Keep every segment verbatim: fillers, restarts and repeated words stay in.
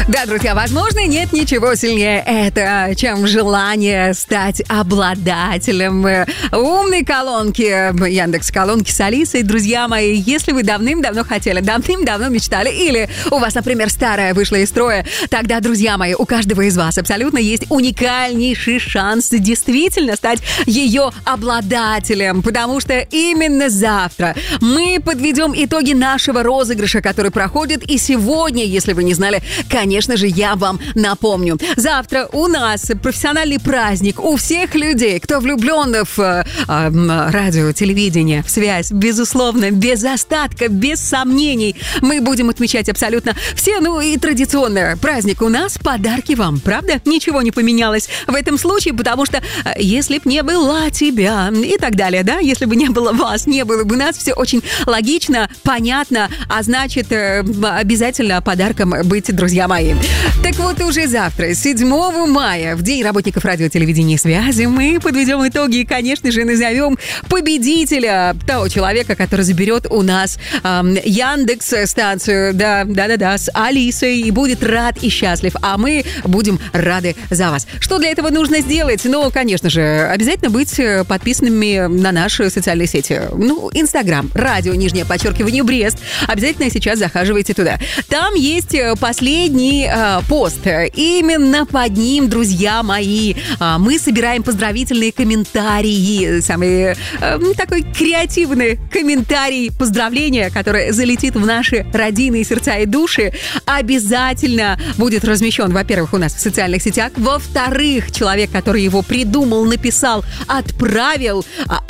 Да, друзья, возможно, нет ничего сильнее это, чем желание стать обладателем умной колонки, Яндекс.Колонки с Алисой. Друзья мои, если вы давным-давно хотели, давным-давно мечтали, или у вас, например, старая вышла из строя, тогда, друзья мои, у каждого из вас абсолютно есть уникальнейший шанс действительно стать ее обладателем, потому что именно завтра мы подведем итоги нашего розыгрыша, который проходит, и сегодня, если вы не знали, конечно же, я вам напомню. Завтра у нас профессиональный праздник у всех людей, кто влюблен в э, э, радио, телевидение, в связь, безусловно, без остатка, без сомнений. Мы будем отмечать абсолютно все, ну и традиционно праздник у нас, подарки вам, правда? Ничего не поменялось в этом случае, потому что э, если б не было тебя и так далее, да, если бы не было вас, не было бы нас, все очень логично, понятно, а значит, э, обязательно подарком быть, друзья мои. Так вот, уже завтра, седьмого мая, в День работников радио, телевидения и связи, мы подведем итоги и, конечно же, назовем победителя, того человека, который заберет у нас э, Яндекс-станцию, да, да-да-да, с Алисой, и будет рад и счастлив, а мы будем рады за вас. Что для этого нужно сделать? Ну, конечно же, обязательно быть подписанными на наши социальные сети. Ну, Инстаграм, радио, нижнее подчеркивание, Брест. Обязательно сейчас захаживайте туда. Там есть последний э, пост. Именно под ним, друзья мои, э, мы собираем поздравительные комментарии. Самый э, такой креативный комментарий, поздравления, который залетит в наши родийные сердца и души, обязательно будет размещен, во-первых, у нас в социальных сетях, во-вторых, человек, который его придумал, написал, отправил,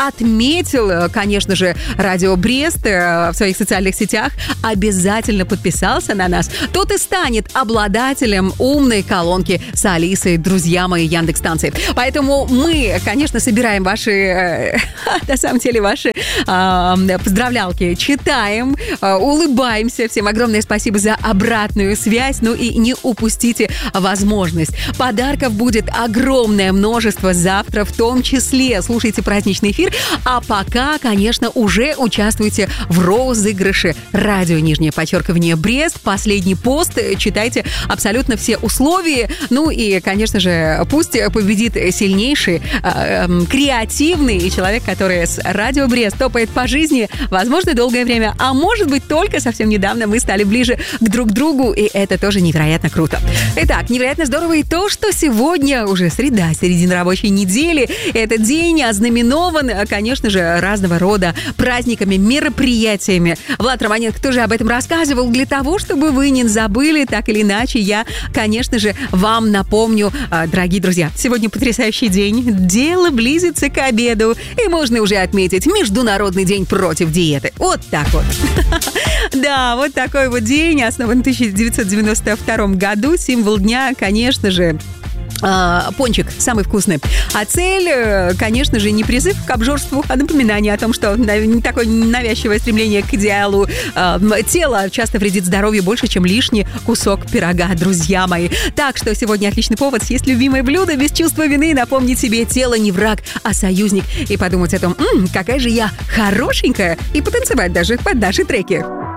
отметил, конечно же, радио Брест в своих социальных сетях, обязательно подписался на нас, тот и станет обладателем умной колонки с Алисой, друзья мои, Яндекс-станции. Поэтому мы, конечно, собираем ваши, на самом деле, ваши поздравлялки, читаем, улыбаемся. Всем огромное спасибо за обратную связь. Ну и не упустите возможность. Подарков будет огромное множество завтра, в том числе. Слушайте праздничный эфир. А пока, конечно, уже участвуйте в розыгрыше. Радио, нижнее подчеркивание, Брест. Последний пост. Читайте абсолютно все условия. Ну и, конечно же, пусть победит сильнейший, э, э, креативный человек, который с радио Брест топает по жизни, возможно, долгое время, а может быть, только совсем недавно мы стали ближе к друг другу, и это тоже невероятно круто. Итак, невероятно здорово и то, что сегодня уже среда, середина рабочей недели. Этот день ознаменован, конечно же, разного рода праздниками, мероприятиями. Влад Романенко тоже об этом рассказывал. Для того, чтобы вы не забыли, так или иначе, я, конечно же, вам напомню, дорогие друзья, сегодня потрясающий день. Дело близится к обеду, и можно уже отметить Международный день против диеты. Вот так вот. Да, вот такой вот день, основан в тысяча девятьсот девяносто втором году. Символ дня, конечно же, пончик самый вкусный. А цель, конечно же, не призыв к обжорству, а напоминание о том, что такое навязчивое стремление к идеалу тела часто вредит здоровью больше, чем лишний кусок пирога, друзья мои. Так что сегодня отличный повод съесть любимое блюдо без чувства вины, напомнить себе: тело не враг, а союзник, и подумать о том, м-м, какая же я хорошенькая, и потанцевать даже под наши треки.